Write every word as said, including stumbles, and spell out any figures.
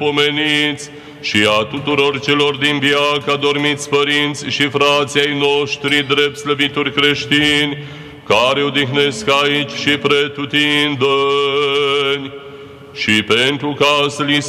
pomeniți și a tuturor celor din viac adormiți părinți și frații ai noștri drept slăvitori creștini, care odihnesc aici și pretutindeni, și pentru ca să li